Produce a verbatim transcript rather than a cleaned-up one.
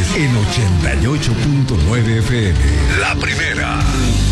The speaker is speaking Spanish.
en ochenta y ocho punto nueve F M. La primera.